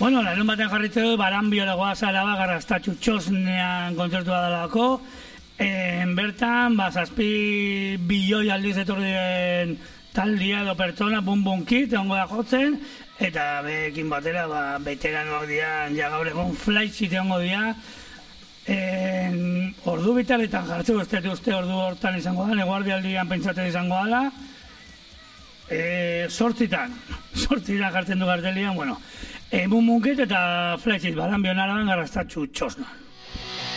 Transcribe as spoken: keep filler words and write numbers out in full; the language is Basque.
Bueno, larun batean jarritzeu, Baranbio dagoa zara garrastatxu txosnean kontzertua dalako. En bertan, ba, zazpi bilioi aldiz etorri den taldia edo pertsona, bum bum kit, egongo da jotzen, eta bekin batera, ba, veteranoak dian, ja gaur egon flyshit egongo dira. En, ordu bitaletan jartzeu, ez dut uste ordu hortan izango da, eguardialdian pentsatzen izango dala. E, sortzitan, sortzitan jartzen du gartelian, bueno, e, bum bum kit eta flyshit, Baranbio naraban garrastatxu txosnan.